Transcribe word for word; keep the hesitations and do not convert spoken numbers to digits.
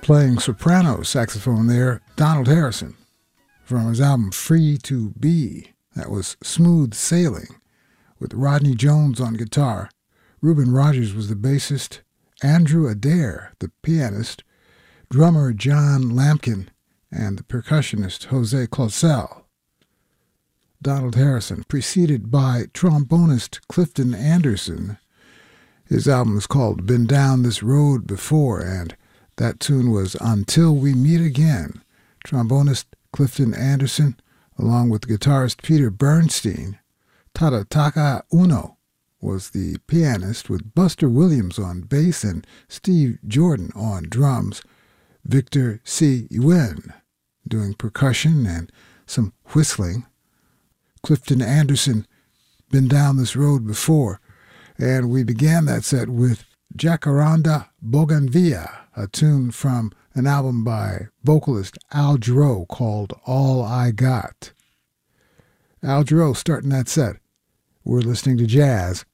Playing soprano saxophone there, Donald Harrison, from his album Free to Be. That was Smooth Sailing, with Rodney Jones on guitar. Reuben Rogers was the bassist, Andrew Adair, the pianist, drummer John Lampkin, and the percussionist Jose Clausel. Donald Harrison, preceded by trombonist Clifton Anderson. His album is called Been Down This Road Before, and that tune was Until We Meet Again. Trombonist Clifton Anderson, along with guitarist Peter Bernstein. Tadataka Uno was the pianist, with Buster Williams on bass and Steve Jordan on drums. Victor C. Yuen doing percussion and some whistling. Clifton Anderson, Been Down This Road Before. And we began that set with Jacaranda Bougainvillea, a tune from an album by vocalist Al Jarreau called All I Got. Al Jarreau starting that set. We're listening to jazz